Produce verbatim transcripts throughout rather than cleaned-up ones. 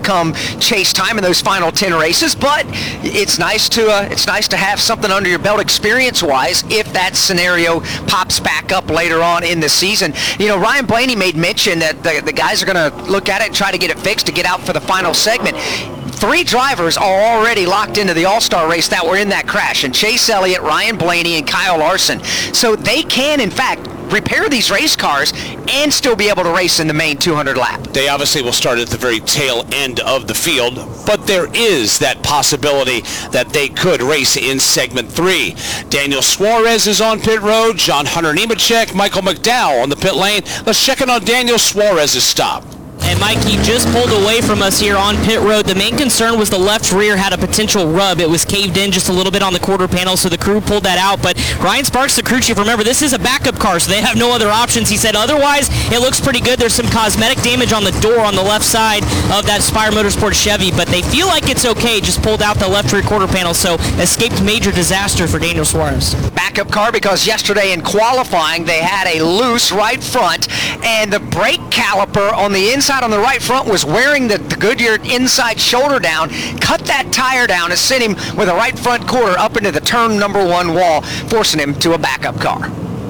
come chase time in those final ten races, but it's nice to uh, it's nice to have something under your belt experience-wise if that scenario pops back up later on in the season. You know, Ryan Blaney made mention that the, the guys are going to look at it and try to get it fixed to get out for the final segment. Three drivers are already locked into the All-Star race that were in that crash, and Chase Elliott, Ryan Blaney, and Kyle Larson. So they can, in fact, repair these race cars and still be able to race in the main two hundred lap. They obviously will start at the very tail end of the field, but there is that possibility that they could race in segment three. Daniel Suarez is on pit road, John Hunter Nemechek, Michael McDowell on the pit lane. Let's check in on Daniel Suarez's stop. And Mike, he just pulled away from us here on pit road. The main concern was the left rear had a potential rub. It was caved in just a little bit on the quarter panel, so the crew pulled that out. But Ryan Sparks, the crew chief, remember, this is a backup car, so they have no other options. He said otherwise, it looks pretty good. There's some cosmetic damage on the door on the left side of that Spire Motorsports Chevy, but they feel like it's okay. Just pulled out the left rear quarter panel, so escaped major disaster for Daniel Suarez. Backup car because yesterday in qualifying, they had a loose right front, and the brake caliper on the inside on the right front was wearing the, the Goodyear inside shoulder down, cut that tire down and sent him with a right front quarter up into the turn number one wall, forcing him to a backup car.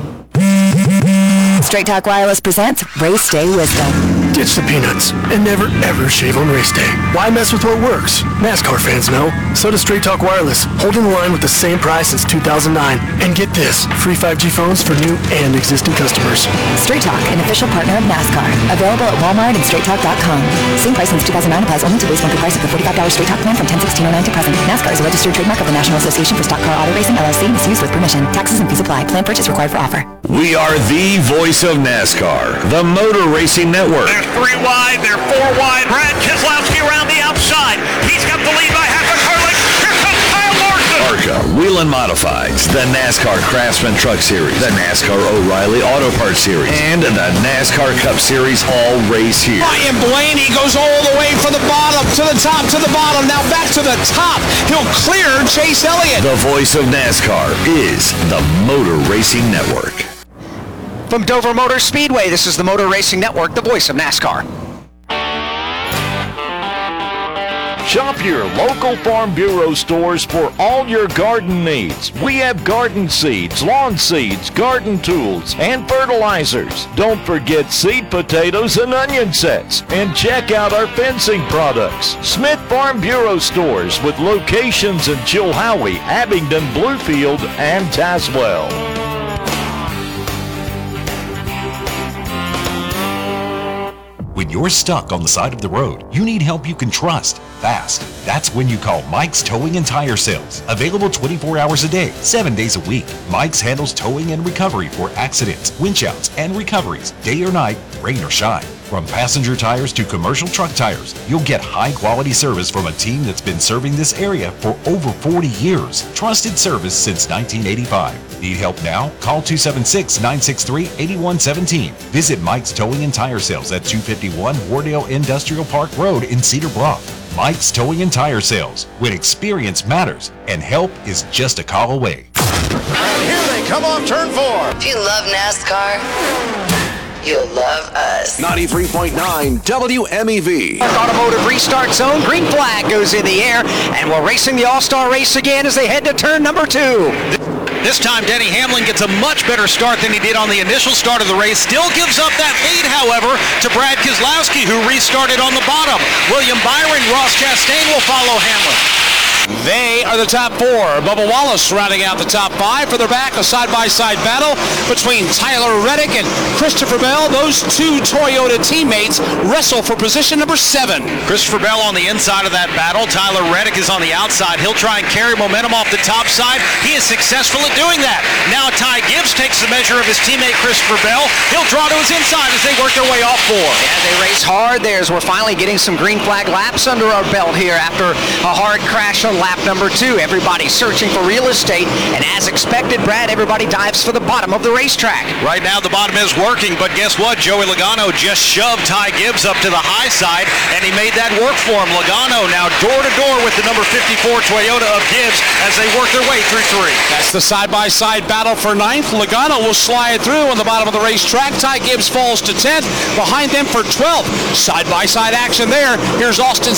Straight Talk Wireless presents Race Day Wisdom. Ditch the peanuts and never ever shave on race day. Why mess with what works? NASCAR fans know. So does Straight Talk Wireless, holding the line with the same price since two thousand nine. And get this, free five G phones for new and existing customers. Straight Talk, an official partner of NASCAR. Available at Walmart and straight talk dot com. Same price since two thousand nine applies only to base monthly price of the forty-five dollars Straight Talk plan from ten sixteen oh nine to present. NASCAR is a registered trademark of the National Association for Stock Car Auto Racing, L L C, misused with permission. Taxes and fees apply. Plan purchase required for offer. We are the voice of NASCAR, the Motor Racing Network. There's three wide, they're four wide. Brad Keselowski around the outside. He's got the lead by half a car length. Here comes Kyle Larson. ARCA Whelen Modifieds, the NASCAR Craftsman Truck Series, the NASCAR O'Reilly Auto Parts Series, and the NASCAR Cup Series all race here. Ryan Blaney goes all the way from the bottom to the top to the bottom. Now back to the top. He'll clear Chase Elliott. The voice of NASCAR is the Motor Racing Network. From Dover Motor Speedway, this is the Motor Racing Network, the voice of NASCAR. Shop your local Farm Bureau stores for all your garden needs. We have garden seeds, lawn seeds, garden tools, and fertilizers. Don't forget seed potatoes and onion sets. And check out our fencing products. Smith Farm Bureau stores with locations in Chilhowie, Abingdon, Bluefield, and Tazewell. When you're stuck on the side of the road, you need help you can trust, fast. That's when you call Mike's Towing and Tire Sales. Available twenty-four hours a day, seven days a week. Mike's handles towing and recovery for accidents, winch outs, and recoveries, day or night, rain or shine. From passenger tires to commercial truck tires, you'll get high-quality service from a team that's been serving this area for over forty years. Trusted service since nineteen eighty-five. Need help now? Call two seven six, nine six three, eight one one seven. Visit Mike's Towing and Tire Sales at two fifty-one Wardale Industrial Park Road in Cedar Bluff. Mike's Towing and Tire Sales, when experience matters and help is just a call away. And here they come on turn four. If you love NASCAR, you'll love us. ninety-three point nine W M E V. Automotive restart zone, green flag goes in the air, and we're racing the All-Star race again as they head to turn number two. This time, Denny Hamlin gets a much better start than he did on the initial start of the race. Still gives up that lead, however, to Brad Keselowski, who restarted on the bottom. William Byron, Ross Chastain will follow Hamlin. They are the top four. Bubba Wallace rounding out the top five. Further back, a side-by-side battle between Tyler Reddick and Christopher Bell. Those two Toyota teammates wrestle for position number seven. Christopher Bell on the inside of that battle. Tyler Reddick is on the outside. He'll try and carry momentum off the top side. He is successful at doing that. Now Ty Gibbs takes the measure of his teammate Christopher Bell. He'll draw to his inside as they work their way off four. Yeah, they race hard there as we're finally getting some green flag laps under our belt here after a hard crash on lap number two. Everybody searching for real estate, and as expected, Brad, everybody dives for the bottom of the racetrack. Right now the bottom is working, but guess what? Joey Logano just shoved Ty Gibbs up to the high side, and he made that work for him. Logano now door to door with the number fifty-four Toyota of Gibbs as they work their way through three. That's the side-by-side battle for ninth. Logano will slide through on the bottom of the racetrack. Ty Gibbs falls to tenth. Behind them for twelfth. Side-by-side action there. Here's Austin